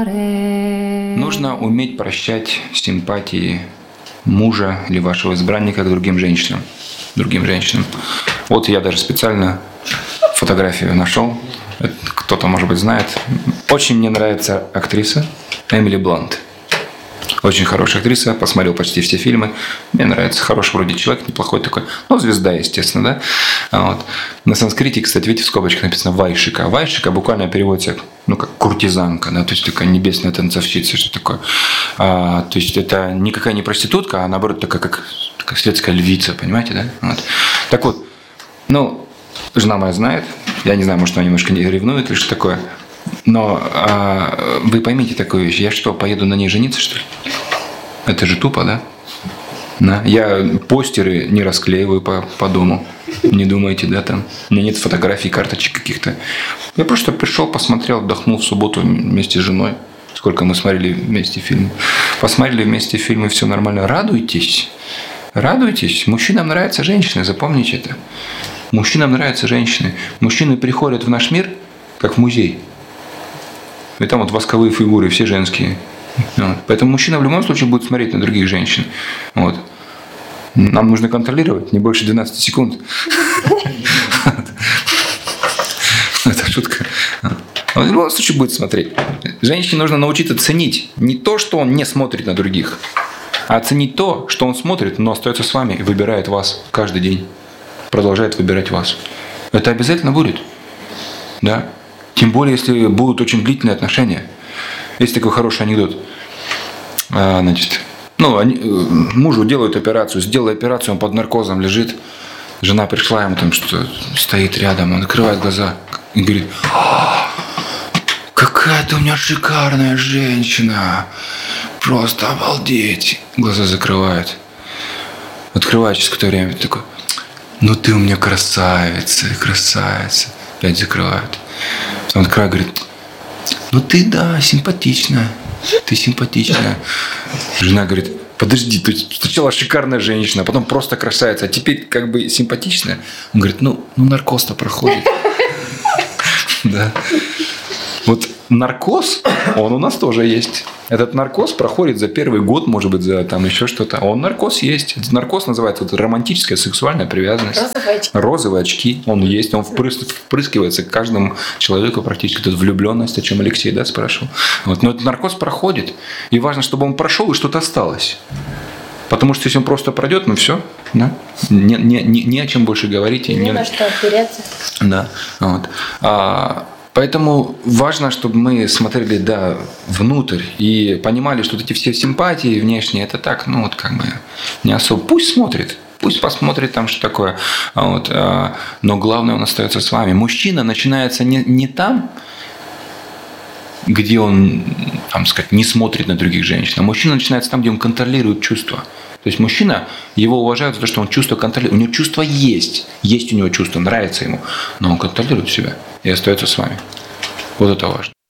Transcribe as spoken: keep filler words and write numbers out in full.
Нужно уметь прощать симпатии мужа или вашего избранника к другим женщинам. Другим женщинам. Вот я даже специально фотографию нашел. Кто-то, может быть, знает. Очень мне нравится актриса Эмили Блант. Очень хорошая актриса. Посмотрел почти все фильмы. Мне нравится. Хороший вроде человек, неплохой такой. Ну, звезда, естественно, да. Вот. На санскрите, кстати, видите, в скобочках написано «вайшика». «Вайшика» буквально переводится, ну, как куртизанка, да, то есть такая небесная танцовщица, что такое. А, то есть это никакая не проститутка, а наоборот такая, как такая светская львица, понимаете, да? Вот. Так вот, ну, жена моя знает. Я не знаю, может, она немножко не ревнует или что такое. Но а, вы поймите такую вещь. Я что, поеду на ней жениться, что ли? Это же тупо, да? Да. Я постеры не расклеиваю по, по дому. Не думайте, да, там. У меня нет фотографий, карточек каких-то. Я просто пришел, посмотрел, отдохнул в субботу вместе с женой. Сколько мы смотрели вместе фильмы. Посмотрели вместе фильмы, все нормально. Радуйтесь. Радуйтесь. Мужчинам нравятся женщины, запомните это. Мужчинам нравятся женщины. Мужчины приходят в наш мир, как в музей. И там вот восковые фигуры, все женские. Вот. Поэтому мужчина в любом случае будет смотреть на других женщин. Вот. Нам нужно контролировать не больше двенадцати секунд. Это шутка. Он в любом случае будет смотреть. Женщине нужно научиться ценить не то, что он не смотрит на других, а ценить то, что он смотрит, но остается с вами и выбирает вас каждый день. Продолжает выбирать вас. Это обязательно будет. Да? Тем более, если будут очень длительные отношения. Есть такой хороший анекдот. А, значит, ну, они, мужу делают операцию, сделали операцию, он под наркозом лежит. Жена пришла, ему там что-то стоит рядом, он открывает глаза и говорит: какая ты у меня шикарная женщина. Просто обалдеть. Глаза закрывает. Открывает через какое-то время такой: ну ты у меня красавица, красавица. Опять закрывает. Он открывает, говорит: ну ты, да, симпатичная. Ты симпатичная. Жена говорит: подожди, ты сначала шикарная женщина, а потом просто красавица, а теперь как бы симпатичная. Он говорит: ну, ну наркоз-то проходит. Да. Вот наркоз, он у нас тоже есть. Этот наркоз проходит за первый год, может быть, за там еще что-то. А он наркоз есть. Этот наркоз называется вот романтическая сексуальная привязанность. Розовые очки. Розовые очки. Он есть. Он впрыс- впрыскивается к каждому человеку практически. Тут влюбленность, о чем Алексей, да, спрашивал. Вот. Но этот наркоз проходит. И важно, чтобы он прошел и что-то осталось. Потому что если он просто пройдет, ну все, да? не, не, не, не о чем больше говорить. Не, не на что опереться. Да. Вот. А, поэтому важно, чтобы мы смотрели, да, внутрь и понимали, что эти все симпатии внешние, это так, ну вот как бы не особо. Пусть смотрит. Пусть посмотрит там, что такое. Вот. А, но главное, он остается с вами. Мужчина начинается не, не там, где он, там сказать, не смотрит на других женщин. А мужчина начинается там, где он контролирует чувства. То есть мужчина, его уважают за то, что он чувство контролирует. У него чувство есть. Есть у него чувство, нравится ему. Но он контролирует себя и остается с вами. Вот это важно.